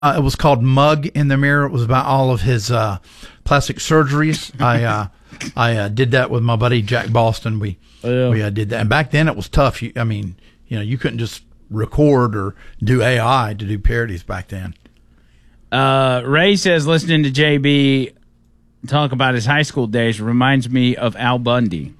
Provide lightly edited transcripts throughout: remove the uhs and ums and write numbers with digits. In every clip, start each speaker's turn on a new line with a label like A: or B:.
A: It was called Mug in the Mirror. It was about all of his plastic surgeries. I did that with my buddy Jack Boston. We did that. And back then it was tough. You couldn't just record or do AI to do parodies back then.
B: Ray says listening to JB talk about his high school days reminds me of Al Bundy.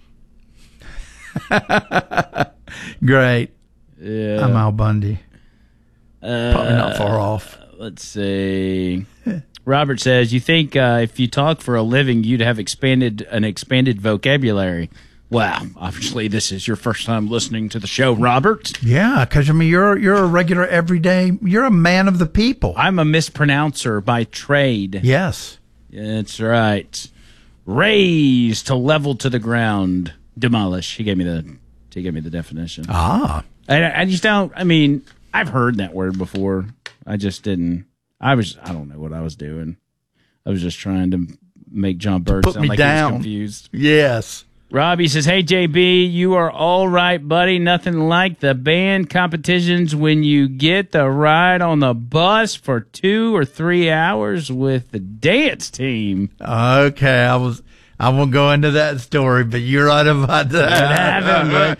A: Great.
B: Yeah.
A: I'm Al Bundy. Probably not far off.
B: Let's see. Robert says, you think if you talk for a living, you'd have an expanded vocabulary. Wow, obviously this is your first time listening to the show, Robert.
A: Yeah, because you're a regular everyday. You're a man of the people.
B: I'm a mispronouncer by trade.
A: Yes,
B: that's right. Raise to level to the ground, demolish. He gave me the definition.
A: Ah,
B: I just don't. I mean, I've heard that word before. I just didn't. I don't know what I was doing. I was just trying to make John Bird sound like he was confused.
A: Yes.
B: Robbie says, hey, JB, you are all right, buddy. Nothing like the band competitions when you get the ride on the bus for 2 or 3 hours with the dance team.
A: Okay, I won't go into that story, but you're right about that.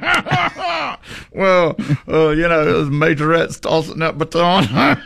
A: Well, it was Majorettes tossing that baton.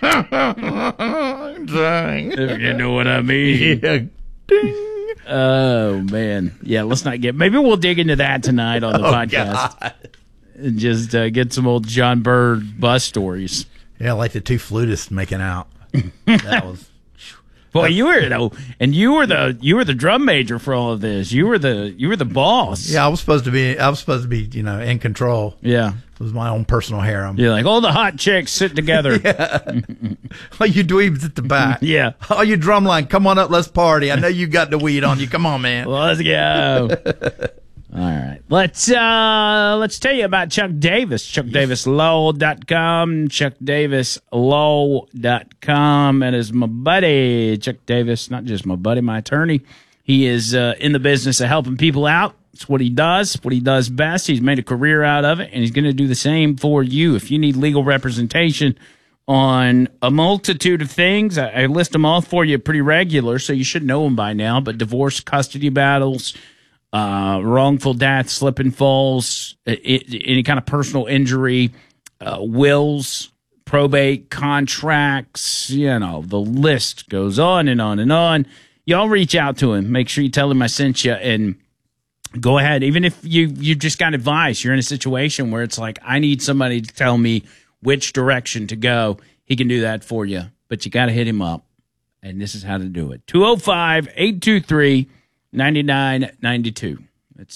A: Dang.
B: If you know what I mean.
A: Yeah. Ding.
B: Oh, man. Yeah, let's not maybe we'll dig into that tonight on the podcast.
A: God.
B: And just get some old John Bird bus stories.
A: Yeah, like the two flutists making out. That was...
B: Boy, you were the drum major for all of this. You were the boss.
A: Yeah, I was supposed to be in control.
B: Yeah.
A: It was my own personal harem.
B: You're like all the hot chicks sit together.
A: Yeah. All you dweebs at the back.
B: Yeah.
A: All you drumline, come on up, let's party. I know you got the weed on you. Come on, man.
B: Let's go. All right. Let's tell you about Chuck Davis. ChuckDavisLaw.com. ChuckDavisLaw.com. That is my buddy, Chuck Davis. Not just my buddy, my attorney. He is in the business of helping people out. It's what he does best. He's made a career out of it, and he's going to do the same for you. If you need legal representation on a multitude of things, I list them all for you pretty regular, so you should know them by now. But divorce, custody battles, wrongful death, slip and falls, any kind of personal injury, wills, probate, contracts, the list goes on and on and on. Y'all reach out to him. Make sure you tell him I sent you, and go ahead. Even if you just got advice, you're in a situation where it's like, I need somebody to tell me which direction to go. He can do that for you, but you got to hit him up, and this is how to do it. 205-823-9992. That's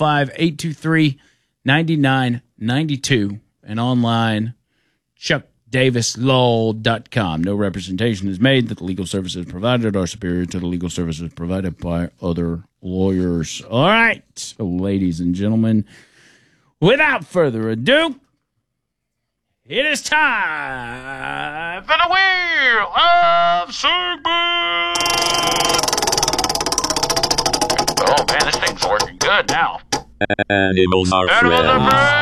B: 205-823-9992, and online, ChuckDavisLaw.com. No representation is made that the legal services provided are superior to the legal services provided by other lawyers. All right, so ladies and gentlemen, without further ado, it is time for the Wheel of Sigmund. Oh, man, this thing's working good now.
C: Animals are friends.